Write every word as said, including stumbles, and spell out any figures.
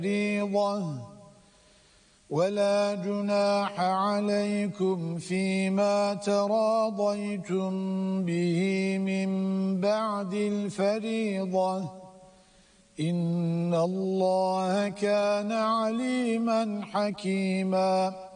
فريضة ولا جناح عليكم فيما تراضيتم به من بعد الفريضة إن الله كان عليما حكيما